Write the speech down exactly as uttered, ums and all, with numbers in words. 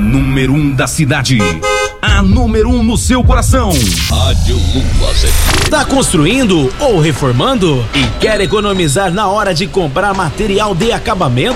número um da cidade. A número um no seu coração. Rádio Lula Z. Tá construindo ou reformando e quer economizar na hora de comprar material de acabamento?